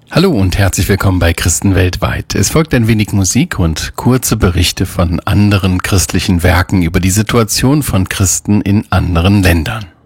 Hallo und herzlich willkommen bei Christen weltweit. Es folgt ein wenig Musik und kurze Berichte von anderen christlichen Werken über die Situation von Christen in anderen Ländern.